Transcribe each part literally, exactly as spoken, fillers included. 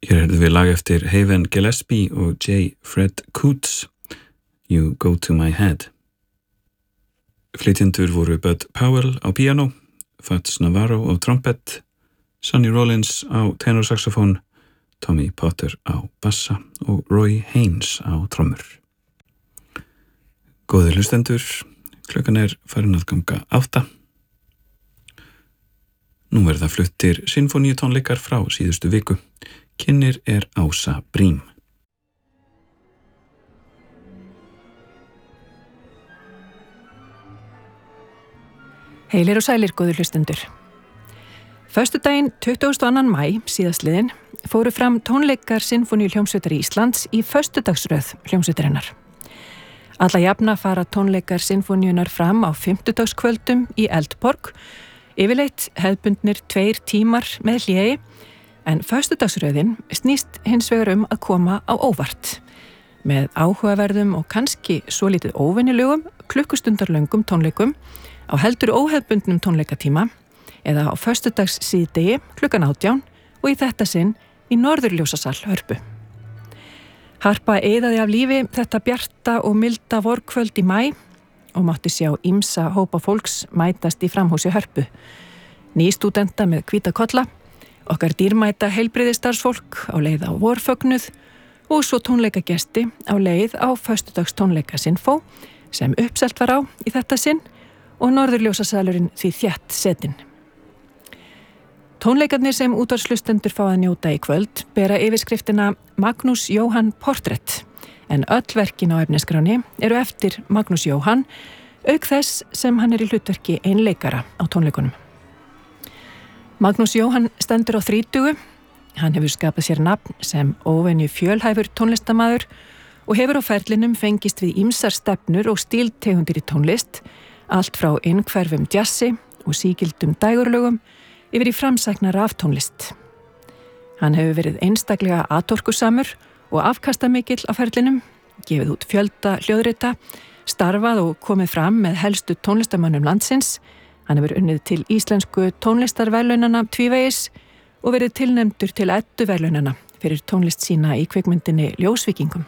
Hér heyrðum við lag eftir Haven Gillespie og J. Fred Coots, You Go To My Head. Flytjendur voru Bud Powell á piano, Fats Navarro á trompet, Sonny Rollins á tenorsaxofón, Tommy Potter á bassa og Roy Haynes á trommur. Góðir hlustendur, klukkan er farin að ganga átta. Nú verða fluttir sinfóníutónleikar frá síðustu viku. Kynnir er Ása Brím. Heilir og sælir, góðir hlustendur. Föstudaginn tuttugasta og annan maí síðastliðinn fóru fram tónleikar Sinfóníuhljómsveitar Íslands í föstudagsröð hljómsveitarinnar. Alla jafna fara tónleikar sinfóníunar fram á fimmtudagskvöldum í Eldborg, yfirleitt hefðbundnir tveir tímar með hléi, en föstudagsröðin snýst hins vegar um að koma á óvart, með áhugaverðum og kannski svolítið óvenjulegum klukkustundarlöngum tónleikum á heldur óhefðbundnum tónleikatíma eða á föstudags síðdegi klukkan átján og í þetta sinn í Norðurljósasal Hörpu. Harpa eyðaði af lífi þetta bjarta og milda vorkvöld í maí og mátti sjá ýmsa hópa fólks mætast í framhúsi Hörpu. Nýstúdenta með hvíta kolla, okkar dýrmæta heilbrigðisstarfsfólk á leið á vorfögnuð og svo tónleikagesti á leið á föstudags tónleika Sinfó sem uppselt var á í þetta sinn og Norðurljósasalurinn því þétt setinn. Tónleikarnir sem útvarpshlustendur fá að njóta í kvöld bera yfirskriftina Magnús Jóhann Portrétt, en öll verkin á efnisskráni eru eftir Magnús Jóhann, auk þess sem hann er í hlutverki einleikara á tónleikunum. Magnús Jóhann stendur á þrítugu, hann hefur skapað sér nafn sem óvenju fjölhæfur tónlistamaður og hefur á ferlinum fengist við ýmsar stefnur og stíltegundir í tónlist, allt frá innhverfum djassi og sígildum dægurlögum yfir í framsækna raftónlist. Hann hefur verið einstaklega atorkusamur og afkastamikill á ferlinum, gefið út fjölda hljóðrita, starfað og komið fram með helstu tónlistamönnum landsins. Hann hefur unnið til íslensku tónlistarverðlaunanna tvívegis og verið tilnefndur til Edduverðlaunanna fyrir tónlist sína í kvikmyndinni Ljósvíkingum.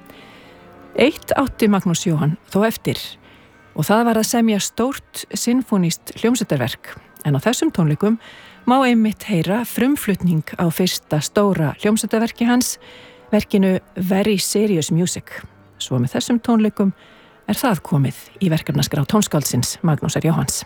Eitt átti Magnús Jóhann þó eftir, og það var að semja stórt sinfónískt hljómsveitarverk, en á þessum tónleikum má einmitt heyra frumflutning á fyrsta stóra hljómsveitarverki hans, verkinu Very Serious Music. Svo með þessum tónleikum er það komið í verkefnaskrá tónskáldsins Magnúsar Jóhanns.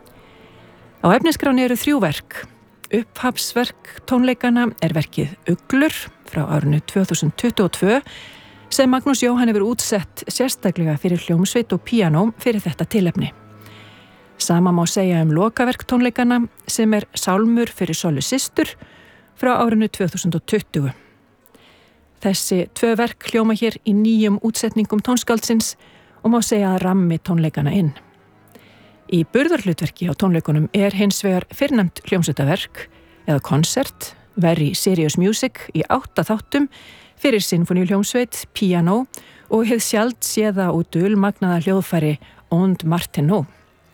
Á efnisskráni eru þrjú verk. Upphafsverk tónleikana er verkið Uglur frá árinu tvö þúsund tuttugu og tvö sem Magnús Jóhann hefur útsett sérstaklega fyrir hljómsveit og píanó fyrir þetta tilefni. Sama má segja um lokaverk tónleikana sem er Sálmur fyrir Sollu systur frá árinu tvö þúsund tuttugu. Þessi tvö verk hljóma hér í nýjum útsetningum tónskáldsins og má segja að rammi tónleikana inn. Í burðarhlutverki á tónleikunum er hins vegar fyrrnefnt hljómsveitaverk eða konsert, Very Serious Music í átta þáttum fyrir sinfóníuhljómsveit, píanó og hið sjald séða og dulmagnaða hljóðfæri Ond Martenot.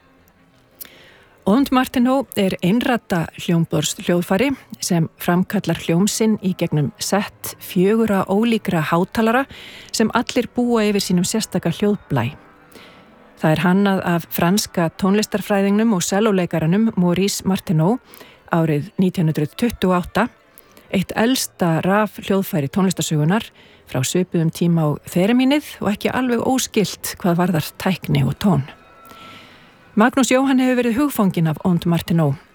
Ond Martenot er einrata hljómborðs hljóðfæri sem framkallar hljómsinn í gegnum sett fjögurra ólíkra hátalara sem allir búa yfir sínum sérstaka hljóðblæ. Það er hannað af franska tónlistarfræðingnum og sellóleikaranum Maurice Martenot árið nítján hundruð tuttugu og átta, eitt elsta raf hljóðfæri tónlistarsögunar frá svipuðum tíma og þeirmínið og ekki alveg óskilt hvað varðar tækni og tón. Magnús Jóhann hefur verið hugfanginn af Ond Martenot